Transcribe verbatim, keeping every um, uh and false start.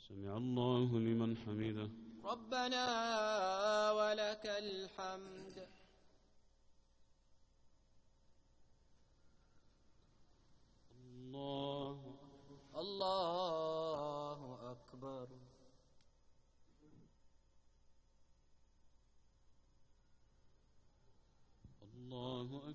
سمع الله لمن حمده. ربنا ولك الحمد. الله الله أكبر. الله أكبر.